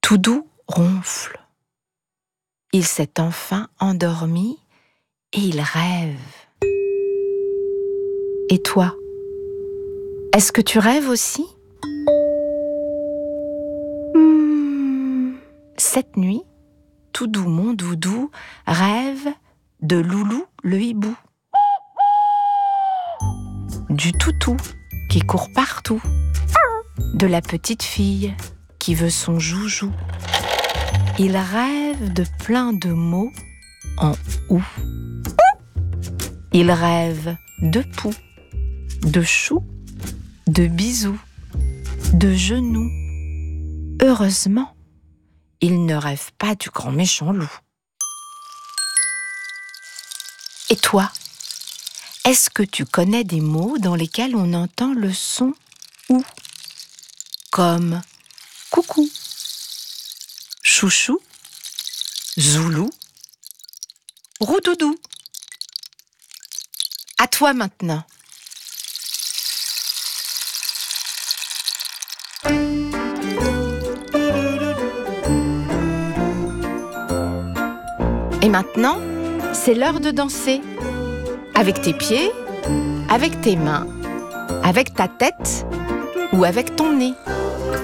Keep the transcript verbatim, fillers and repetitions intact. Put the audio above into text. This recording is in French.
Tout doux ronfle. Il s'est enfin endormi et il rêve. Et toi, est-ce que tu rêves aussi ? Hmm. Cette nuit, Toudou mon doudou rêve de Loulou le hibou, du toutou qui court partout, de la petite fille qui veut son joujou. Il rêve de plein de mots en ou. Il rêve de poux, de chou, de bisous, de genoux. Heureusement, il ne rêve pas du grand méchant loup. Et toi, est-ce que tu connais des mots dans lesquels on entend le son ou, comme coucou, chouchou, zoulou, roudoudou? À toi maintenant. Et maintenant, c'est l'heure de danser. Avec tes pieds, avec tes mains, avec ta tête ou avec ton nez.